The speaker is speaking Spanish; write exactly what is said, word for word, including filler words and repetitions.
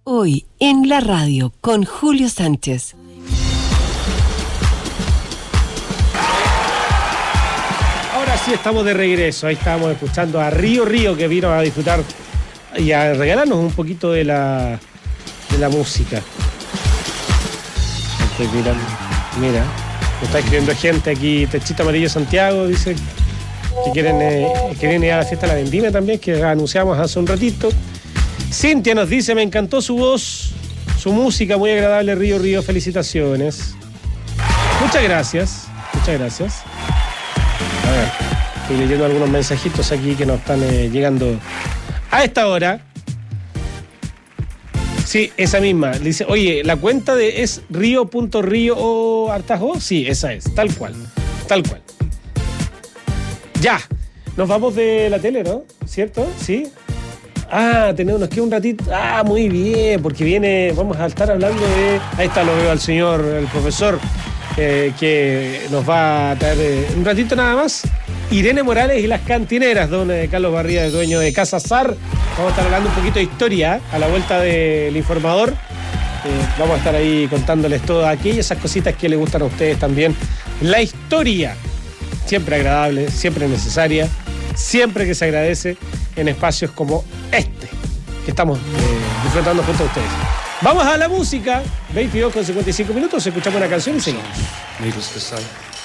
Hoy en la radio con Julio Sánchez. Ahora sí estamos de regreso. Ahí estábamos escuchando a Río Río, que vino a disfrutar y a regalarnos un poquito de la, de la música. Estoy mirando. Mira, me está escribiendo gente aquí. Techito Amarillo Santiago dice que quieren, eh, quieren ir a la fiesta de la Vendimia también, que anunciamos hace un ratito. Cintia nos dice: me encantó su voz, su música, muy agradable. Río Río, felicitaciones. Muchas gracias, muchas gracias. A ver, estoy leyendo algunos mensajitos aquí que nos están eh, llegando a esta hora. Sí, esa misma. Le dice: oye, ¿la cuenta de es río.río o hartazgo? Sí, esa es, tal cual, tal cual. Ya, nos vamos de la tele, ¿no? ¿Cierto? Sí. Ah, tenemos, nos queda un ratito. Ah, muy bien, porque viene, vamos a estar hablando de... Ahí está, lo veo al señor, el profesor, eh, que nos va a traer eh, un ratito nada más. Irene Morales y las cantineras, don eh, Carlos Barría, dueño de Casa Sar. Vamos a estar hablando un poquito de historia, ¿eh? A la vuelta del informador. Eh, vamos a estar ahí contándoles todas aquellas esas cositas que les gustan a ustedes también. La historia, siempre agradable, siempre necesaria, siempre que se agradece en espacios como este, que estamos eh, disfrutando junto a ustedes. Vamos a la música, veintidós con cincuenta y cinco minutos, escuchamos una canción y seguimos.